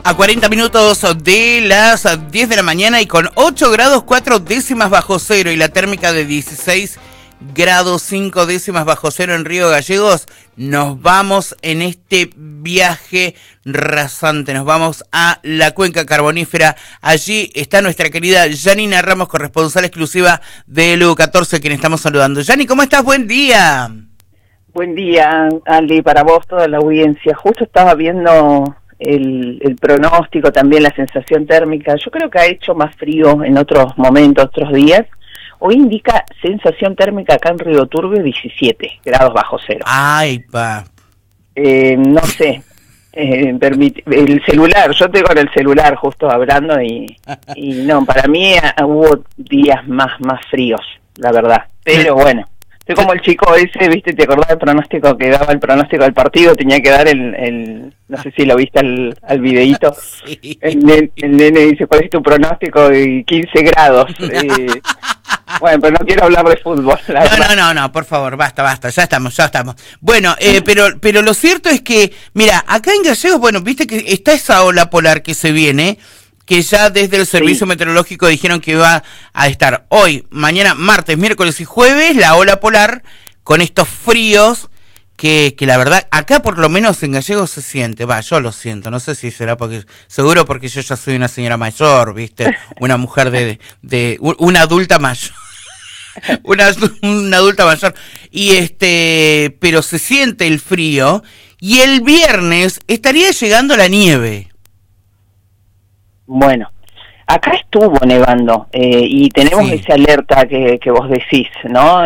A 40 minutos de las 10 de la mañana y con 8 grados 4 décimas bajo cero y la térmica de 16 grados 5 décimas bajo cero en Río Gallegos, nos vamos en este viaje rasante, nos vamos a la cuenca carbonífera. Allí está nuestra querida Janina Ramos, corresponsal exclusiva de LU14, quien estamos saludando. Yani, ¿cómo estás? Buen día. Buen día, Ali, para vos, toda la audiencia. Justo estaba viendo el pronóstico, también la sensación térmica. Yo creo que ha hecho más frío en otros momentos, otros días. Hoy indica sensación térmica acá en Río Turbio 17 grados bajo cero. Ay, pa. No sé, el celular, yo estoy con el celular justo hablando y no, para mí hubo días más fríos, la verdad. Pero bueno, estoy como el chico ese, ¿viste? ¿Te acordás del pronóstico que daba el pronóstico del partido? Tenía que dar no sé si lo viste al videíto. Sí. El nene dice, ¿cuál es tu pronóstico? Y 15 grados. Bueno, pero no quiero hablar de fútbol. No, por favor, basta, ya estamos. Bueno, pero lo cierto es que, mira, acá en Gallegos, bueno, viste que está esa ola polar que se viene, que ya desde el servicio meteorológico dijeron que va a estar hoy, mañana, martes, miércoles y jueves, la ola polar, con estos fríos, que la verdad, acá por lo menos en Gallegos se siente, yo lo siento, no sé si será seguro porque yo ya soy una señora mayor, viste, una mujer una adulta mayor. Una adulta mayor pero se siente el frío y el viernes estaría llegando la nieve. Bueno, acá estuvo nevando y tenemos esa alerta que vos decís, ¿no?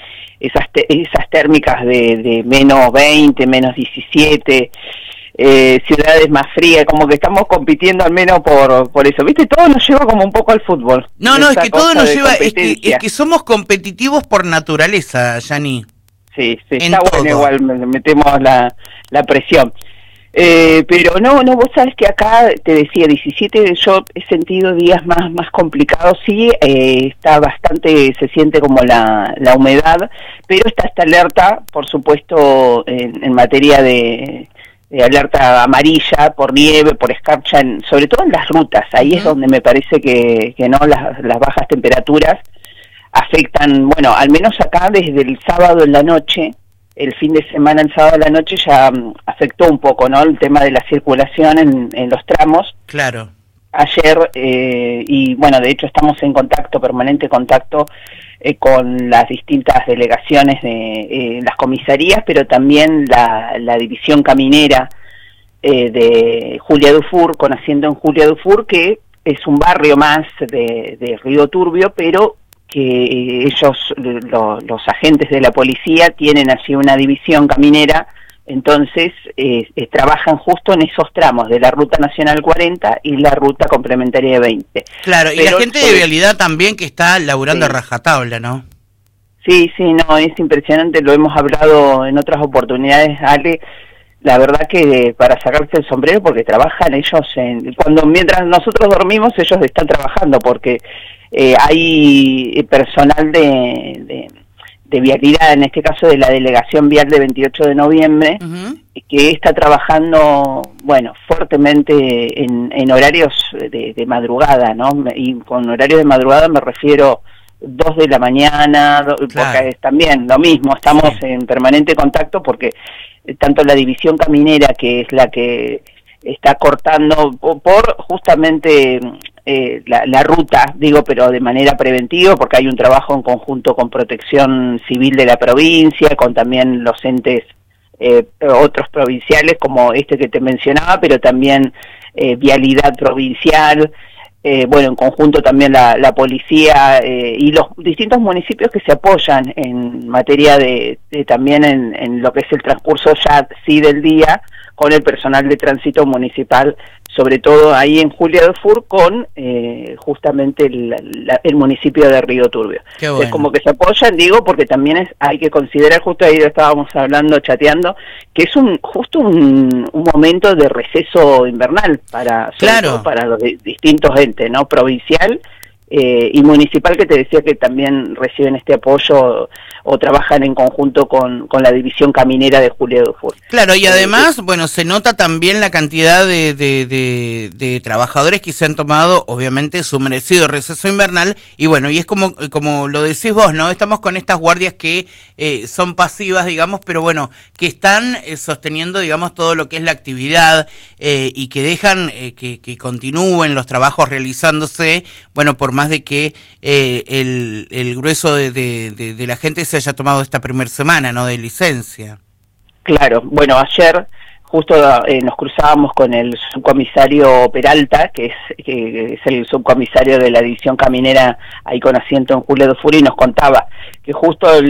Esas térmicas de menos 20, menos 17, ciudades más frías, como que estamos compitiendo al menos por eso, ¿viste? Todo nos lleva como un poco al fútbol. No, es que todo nos lleva, es que somos competitivos por naturaleza, Yani. Sí, está todo. Bueno, igual metemos la presión. Pero no, vos sabés que acá, te decía, 17, yo he sentido días más complicados, sí, está bastante, se siente como la humedad, pero está esta alerta, por supuesto, en materia de alerta amarilla por nieve, por escarcha, sobre todo en las rutas. Ahí es donde me parece que no las bajas temperaturas afectan, bueno, al menos acá desde el sábado en la noche, el fin de semana, el sábado en la noche ya afectó un poco, ¿no? El tema de la circulación en los tramos. Claro. Ayer, y bueno, de hecho estamos en permanente contacto con las distintas delegaciones de las comisarías, pero también la división caminera de Julia Dufour, con asiento en Julia Dufour, que es un barrio más de Río Turbio, pero que ellos, los agentes de la policía, tienen así una división caminera. Entonces, trabajan justo en esos tramos de la Ruta Nacional 40 y la Ruta Complementaria 20. Claro, y la gente de vialidad también que está laburando a rajatabla, ¿no? Sí, no, es impresionante, lo hemos hablado en otras oportunidades, Ale. La verdad que para sacarse el sombrero, porque trabajan ellos, mientras nosotros dormimos, ellos están trabajando, porque hay personal de vialidad, en este caso de la delegación vial de 28 de noviembre, que está trabajando, bueno, fuertemente en horarios de madrugada, ¿no? Y con horarios de madrugada me refiero 2 de la mañana, porque es también lo mismo, estamos en permanente contacto porque tanto la división caminera, que es la que está cortando por justamente la ruta, digo, pero de manera preventiva, porque hay un trabajo en conjunto con Protección Civil de la provincia, con también los entes otros provinciales, como este que te mencionaba, pero también Vialidad Provincial, bueno, en conjunto también la policía y los distintos municipios que se apoyan en materia también en lo que es el transcurso ya del día, con el personal de tránsito municipal, sobre todo ahí en Julia Dufour, con justamente el municipio de Río Turbio. Bueno. Es como que se apoyan, digo, porque también hay que considerar, justo ahí estábamos hablando, chateando, que es justo un momento de receso invernal para los distintos entes, ¿no? Provincial y municipal, que te decía que también reciben este apoyo o trabajan en conjunto con la división caminera de Juliá de Dufour. Claro, y además, bueno, se nota también la cantidad de trabajadores que se han tomado, obviamente, su merecido receso invernal, y bueno, y es como lo decís vos, ¿no? Estamos con estas guardias que son pasivas, digamos, pero bueno, que están sosteniendo, digamos, todo lo que es la actividad y que dejan que continúen los trabajos realizándose, bueno, por más de que el grueso de la gente se haya tomado esta primera semana, ¿no?, de licencia. Claro, bueno, ayer justo nos cruzábamos con el subcomisario Peralta, que es el subcomisario de la división caminera ahí con asiento en Juliá de Dufour, y nos contaba que justo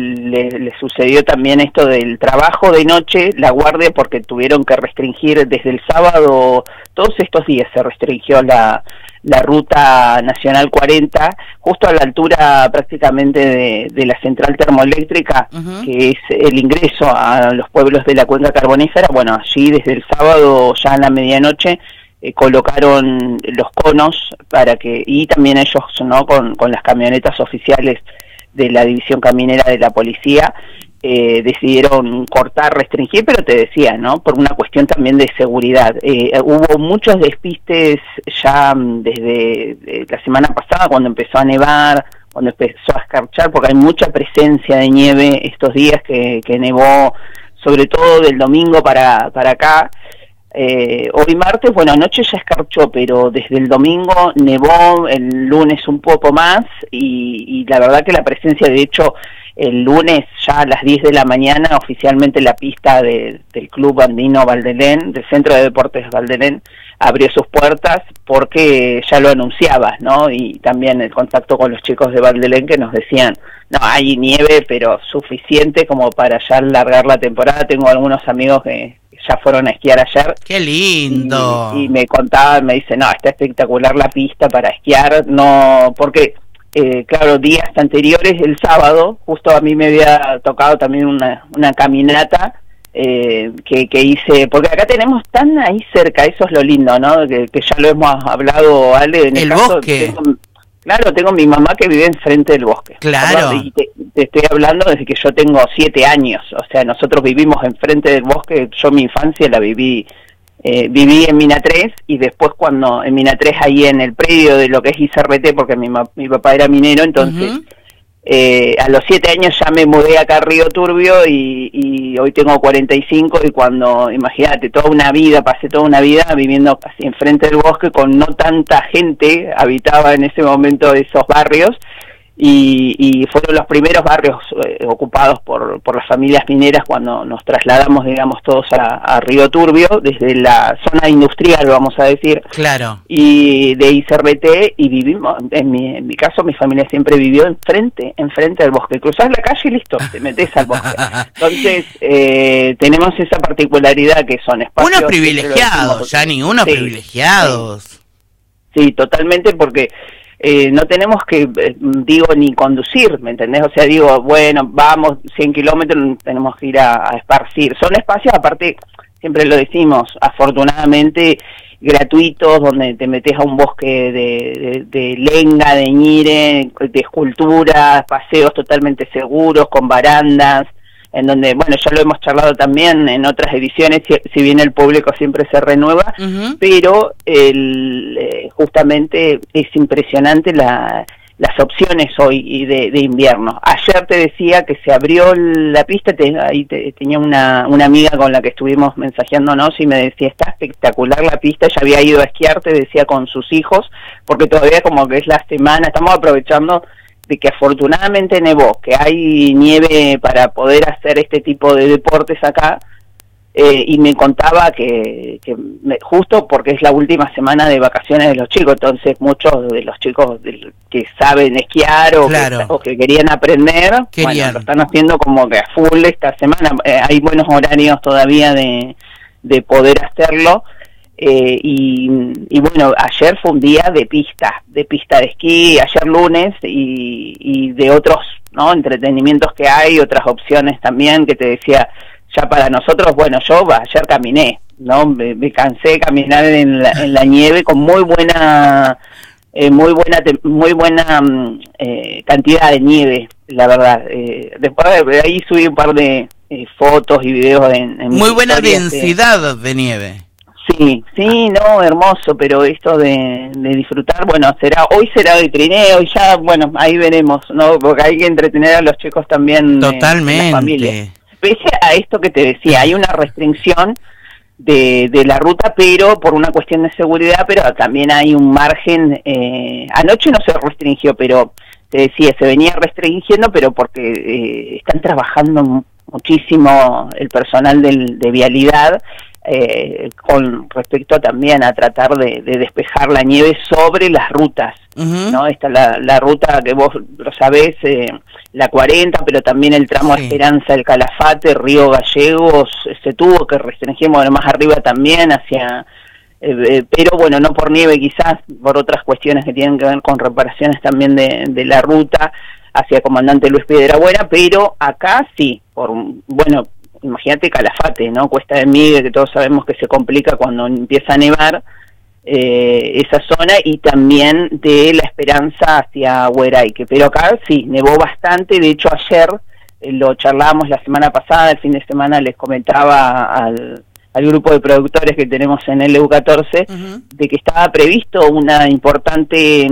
le sucedió también esto del trabajo de noche, la guardia, porque tuvieron que restringir desde el sábado, todos estos días se restringió la ruta nacional 40, justo a la altura prácticamente de la central termoeléctrica, que es el ingreso a los pueblos de la cuenca carbonífera. Bueno, allí desde el sábado ya a la medianoche colocaron los conos para que, y también ellos, ¿no?, con las camionetas oficiales de la división caminera de la policía, decidieron cortar, restringir, pero te decía, ¿no?, por una cuestión también de seguridad. Hubo muchos despistes ya desde la semana pasada, cuando empezó a nevar, cuando empezó a escarchar, porque hay mucha presencia de nieve estos días que nevó, sobre todo del domingo para acá. Hoy martes, bueno, anoche ya escarchó, pero desde el domingo nevó, el lunes un poco más, y la verdad que la presencia, de hecho, el lunes ya a las 10 de la mañana oficialmente la pista del Club Andino Valdelén, del Centro de Deportes Valdelén, abrió sus puertas porque ya lo anunciaba, ¿no? Y también el contacto con los chicos de Valdelén, que nos decían, no, hay nieve, pero suficiente como para ya alargar la temporada. Tengo algunos amigos que ya fueron a esquiar ayer. ¡Qué lindo! Y me contaban, me dicen, no, está espectacular la pista para esquiar, no, porque claro, días anteriores, el sábado, justo a mí me había tocado también una caminata que hice, porque acá tenemos tan ahí cerca, eso es lo lindo, ¿no? Que ya lo hemos hablado, Ale, en el caso, bosque. Tengo mi mamá que vive enfrente del bosque. Claro. Y te estoy hablando desde que yo tengo 7 años, o sea, nosotros vivimos enfrente del bosque. Yo mi infancia la viví en Mina 3, y después cuando en Mina 3, ahí en el predio de lo que es ICRT, porque mi papá era minero, entonces a los 7 años ya me mudé acá a Río Turbio, y hoy tengo 45, y cuando, imagínate, pasé toda una vida viviendo casi enfrente del bosque, con no tanta gente, habitaba en ese momento esos barrios, y fueron los primeros barrios ocupados por las familias mineras cuando nos trasladamos, digamos, todos a Río Turbio, desde la zona industrial, vamos a decir, claro, y de ICRT, y vivimos, en mi caso, mi familia siempre vivió enfrente del bosque. Cruzás la calle y listo, te metés al bosque. Entonces, tenemos esa particularidad que son espacios... Unos privilegiados, Yani, unos privilegiados. Sí, totalmente, porque... no tenemos que, ni conducir, ¿me entendés? O sea, bueno, vamos 100 kilómetros, tenemos que ir a esparcir. Son espacios, aparte, siempre lo decimos, afortunadamente gratuitos, donde te metes a un bosque de lenga, de ñire, de esculturas, paseos totalmente seguros, con barandas, en donde, bueno, ya lo hemos charlado también en otras ediciones, si bien el público siempre se renueva, pero justamente es impresionante las opciones hoy de invierno. Ayer te decía que se abrió la pista, tenía una amiga con la que estuvimos mensajeándonos, y me decía, está espectacular la pista. Ella había ido a esquiar, te decía, con sus hijos, porque todavía como que es la semana, estamos aprovechando de que afortunadamente nevó, que hay nieve para poder hacer este tipo de deportes acá, y me contaba que justo porque es la última semana de vacaciones de los chicos, entonces muchos de los chicos que saben esquiar o que querían aprender, bueno, lo están haciendo como que a full esta semana. Hay buenos horarios todavía de poder hacerlo. Y bueno, ayer fue un día de pista de esquí, ayer lunes, y de otros, ¿no?, entretenimientos que hay, otras opciones también, que te decía, ya para nosotros, bueno, yo ayer caminé, ¿no? Me cansé de caminar en la nieve con muy buena muy buena cantidad de nieve, la verdad. Después de ahí subí un par de fotos y videos en muy buena densidad de nieve. Sí, no, hermoso, pero esto de disfrutar, bueno, hoy será de trineo y ya, bueno, ahí veremos, ¿no? Porque hay que entretener a los chicos también. Totalmente. En la familia. Pese a esto que te decía, hay una restricción de la ruta, pero por una cuestión de seguridad, pero también hay un margen. Anoche no se restringió, pero te decía, se venía restringiendo, pero porque están trabajando muchísimo el personal de vialidad, con respecto también a tratar de despejar la nieve sobre las rutas, ¿no? Esta la ruta que vos lo sabés, la 40, pero también el tramo Esperanza, el Calafate, Río Gallegos, se tuvo que restringir, bueno, más arriba también hacia... pero bueno, no por nieve, quizás por otras cuestiones que tienen que ver con reparaciones también de la ruta hacia Comandante Luis Piedrabuena, pero acá sí, bueno, imagínate Calafate, ¿no? Cuesta de Miguel, que todos sabemos que se complica cuando empieza a nevar, esa zona, y también de La Esperanza hacia Hueraique, pero acá sí, nevó bastante. De hecho ayer lo charlábamos la semana pasada, el fin de semana les comentaba al grupo de productores que tenemos en el EU14, de que estaba previsto un importante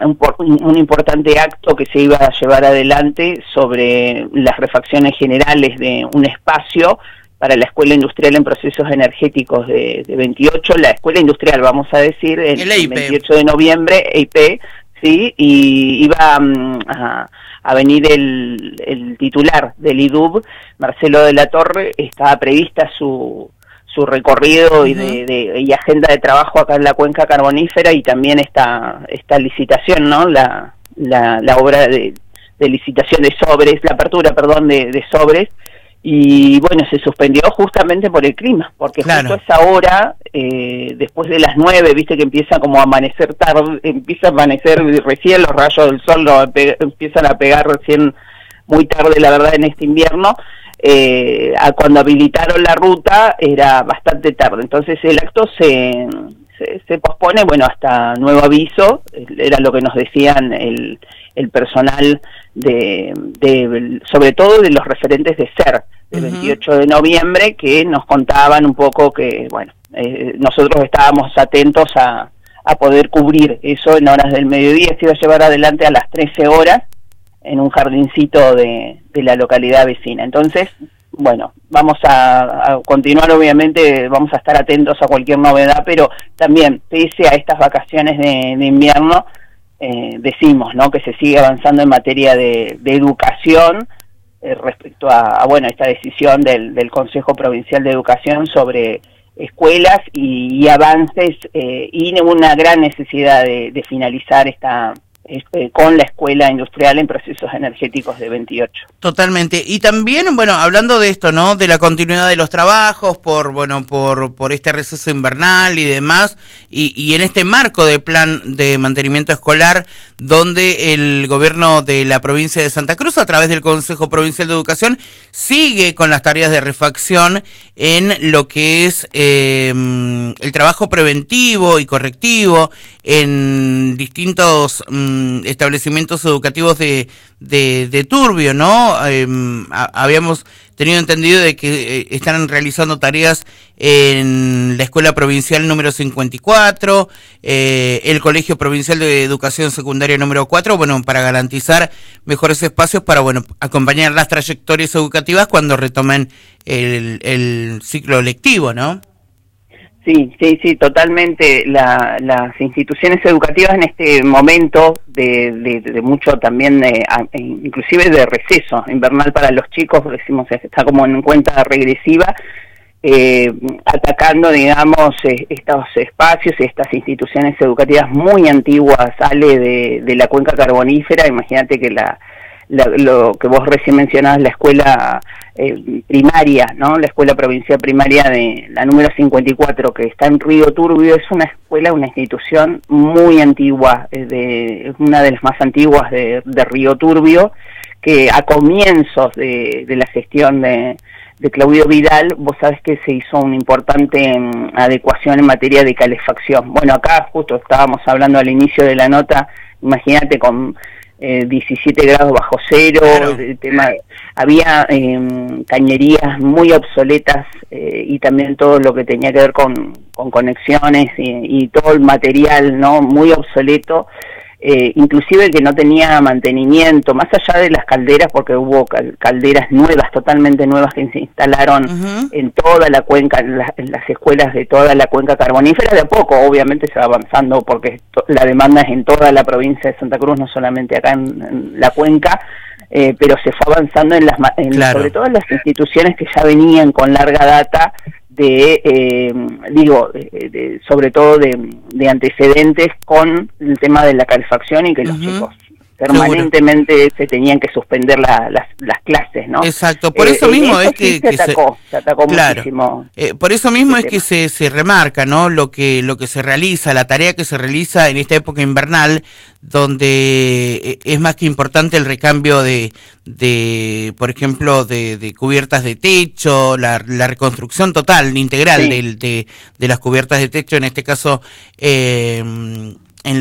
acto que se iba a llevar adelante sobre las refacciones generales de un espacio para la Escuela Industrial en Procesos Energéticos de 28, la Escuela Industrial, vamos a decir, el 28 de noviembre, EIP, sí, y iba a venir el titular del IDUB, Marcelo de la Torre. Estaba prevista su recorrido y agenda de trabajo acá en la cuenca carbonífera, y también esta licitación, ¿no? La obra de licitación de sobres, la apertura, perdón, de sobres, y bueno, se suspendió justamente por el clima, porque justo a esa hora, después de las 9, viste que empieza como a amanecer tarde, empieza a amanecer recién, los rayos del sol empiezan a pegar recién muy tarde, la verdad, en este invierno. Cuando habilitaron la ruta era bastante tarde, entonces el acto se pospone, bueno, hasta nuevo aviso. Era lo que nos decían el personal sobre todo de los referentes de SER del 28 de noviembre, que nos contaban un poco que, bueno, nosotros estábamos atentos a poder cubrir eso en horas del mediodía. Se iba a llevar adelante a las 13 horas en un jardincito de la localidad vecina. Entonces, bueno, vamos a continuar, obviamente, vamos a estar atentos a cualquier novedad, pero también, pese a estas vacaciones de invierno, decimos, ¿no?, que se sigue avanzando en materia de educación, respecto a bueno, esta decisión del Consejo Provincial de Educación sobre escuelas y avances, y una gran necesidad de finalizar con la Escuela Industrial en Procesos Energéticos de 28. Totalmente. Y también, bueno, hablando de esto, ¿no?, de la continuidad de los trabajos por este receso invernal y demás, y en este marco de plan de mantenimiento escolar, donde el gobierno de la provincia de Santa Cruz, a través del Consejo Provincial de Educación, sigue con las tareas de refacción en lo que es el trabajo preventivo y correctivo en distintos establecimientos educativos de Turbio, ¿no? Habíamos tenido entendido de que están realizando tareas en la Escuela Provincial número 54, el Colegio Provincial de Educación Secundaria número 4, bueno, para garantizar mejores espacios para, bueno, acompañar las trayectorias educativas cuando retomen el ciclo lectivo, ¿no? Sí, totalmente. Las instituciones educativas en este momento de mucho también, inclusive de receso invernal para los chicos, decimos, está como en cuenta regresiva, atacando, digamos, estos espacios y estas instituciones educativas muy antiguas, sale de la cuenca carbonífera. Imagínate que lo que vos recién mencionabas, la escuela primaria, ¿no? La escuela provincial primaria de la número 54, que está en Río Turbio, es una institución muy antigua, una de las más antiguas de Río Turbio, que a comienzos de la gestión de de Claudio Vidal, vos sabés que se hizo una importante adecuación en materia de calefacción. Bueno, acá justo estábamos hablando al inicio de la nota, imagínate con 17 grados bajo cero, claro. Había cañerías muy obsoletas y también todo lo que tenía que ver con conexiones y todo el material, ¿no?, muy obsoleto. Inclusive que no tenía mantenimiento, más allá de las calderas, porque hubo calderas nuevas, totalmente nuevas, que se instalaron en toda la cuenca, en las escuelas de toda la cuenca carbonífera. De a poco, obviamente, se va avanzando, porque la demanda es en toda la provincia de Santa Cruz, no solamente acá en la cuenca, pero se fue avanzando en claro. sobre todo en las instituciones que ya venían con larga data sobre todo de antecedentes con el tema de la calefacción y que los chicos permanentemente se tenían que suspender las clases, ¿no? Exacto, por eso mismo es que se atacó claro, muchísimo. Por eso mismo es que se remarca, ¿no?, lo que se realiza, la tarea que se realiza en esta época invernal, donde es más que importante el recambio de por ejemplo, de cubiertas de techo, la reconstrucción total, integral de las cubiertas de techo, en este caso en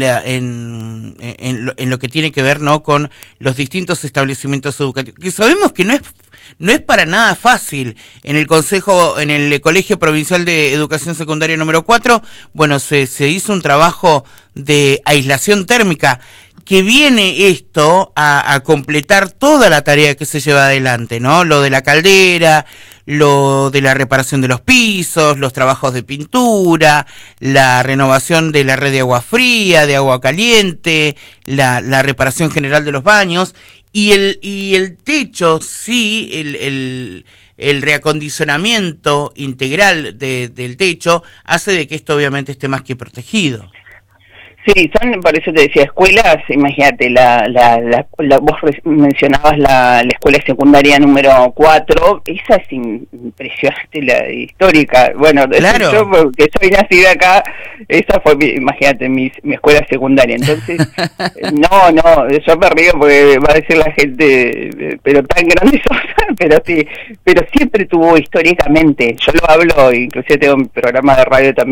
lo que tiene que ver, ¿no?, con los distintos establecimientos educativos, que sabemos que no es para nada fácil. En el Colegio Provincial de Educación Secundaria número 4, bueno, se hizo un trabajo de aislación térmica, que viene esto a completar toda la tarea que se lleva adelante, ¿no? Lo de la caldera, lo de la reparación de los pisos, los trabajos de pintura, la renovación de la red de agua fría, de agua caliente, la reparación general de los baños y el techo, sí, el reacondicionamiento integral del techo hace de que esto obviamente esté más que protegido. Sí, por eso te decía, escuelas, imagínate, vos mencionabas la escuela secundaria número 4, esa es impresionante, la histórica. Bueno, claro. Yo, porque soy nacida acá, esa fue, imagínate, mi escuela secundaria. Entonces, no, yo me río porque va a decir la gente, pero tan grande sos, pero siempre tuvo históricamente, yo lo hablo, inclusive tengo un programa de radio también,